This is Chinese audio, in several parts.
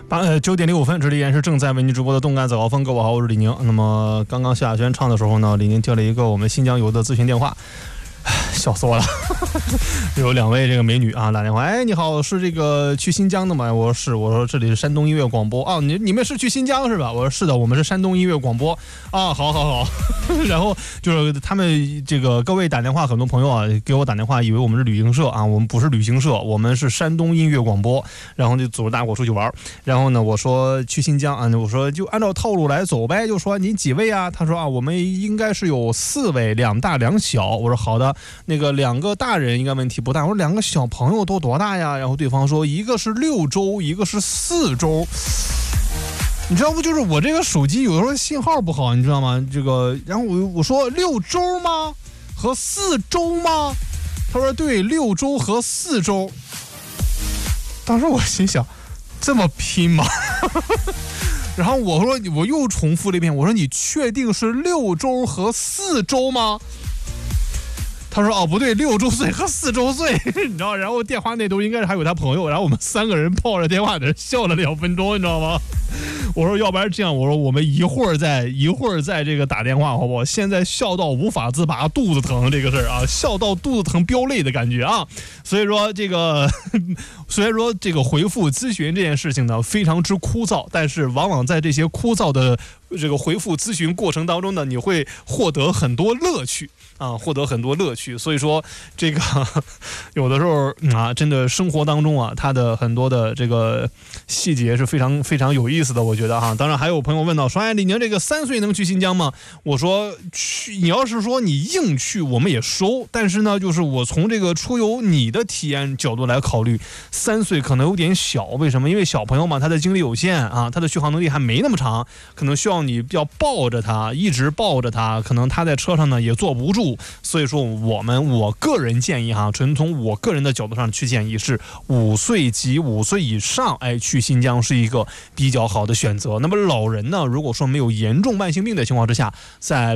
9:05，这里依然是正在为您直播的动感早高峰。各位好，我是李宁。那么刚刚夏亚轩唱的时候呢，李宁接了一个我们新疆游的咨询电话。笑死我了有2位这个美女啊打电话，哎，你好，是这个去新疆的吗？我说是，我说这里是山东音乐广播啊，你们是去新疆是吧？我说是的，我们是山东音乐广播啊，好然后就是他们这个各位打电话，很多朋友啊给我打电话，以为我们是旅行社啊，我们不是旅行社，我们是山东音乐广播，然后就组织大伙出去玩。然后呢，我说去新疆啊，我说就按照套路来走呗，就说你几位啊？他说啊，我们应该是有4位，2大2小。我说好的。那个2个大人应该问题不大，我说2个小朋友都多大呀？然后对方说一个是6周，一个是4周。你知道不？就是我这个手机有的时候信号不好，你知道吗？这个，然后我说6周吗？和4周吗？他说对，6周和4周。当时我心想，这么拼吗？然后我说我又重复了一遍，我说你确定是6周和4周吗？他说哦不对，6周岁和4周岁，你知道，然后电话那头应该是还有他朋友，然后我们3个人抱着电话在这笑了2分钟，你知道吗？我说要不然这样，我说我们一会儿再这个打电话好不好？现在笑到无法自拔，肚子疼这个事儿啊，笑到肚子疼飙泪的感觉啊，所以说这个虽然说这个回复咨询这件事情呢非常之枯燥，但是往往在这些枯燥的这个回复咨询过程当中呢，你会获得很多乐趣啊，获得很多乐趣。所以说这个有的时候啊，真的生活当中啊，它的很多的这个细节是非常非常有意思的，我觉得哈。当然还有朋友问到说，哎，李宁这个3岁能去新疆吗？我说去，你要是说你硬去，我们也收，但是呢，就是我从这个出游你的体验角度来考虑，3岁可能有点小，为什么？因为小朋友嘛，他的精力有限啊，他的续航能力还没那么长，可能需要你要抱着他，一直抱着他，可能他在车上呢也坐不住。所以说我个人建议哈，纯从我个人的角度上去建议是5岁及5岁以上，哎，去新疆是一个比较好的选择。那么老人呢，如果说没有严重慢性病的情况之下，在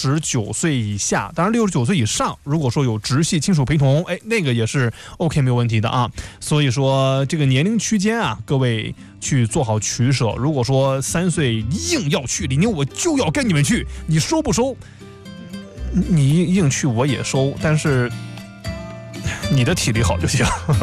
69岁以下，当然69岁以上，如果说有直系亲属陪同，哎，那个也是 OK 没有问题的啊。所以说这个年龄区间啊，各位去做好取舍。如果说3岁硬要去，李宁我就要跟你们去，你收不收？你硬去我也收，但是你的体力好就行。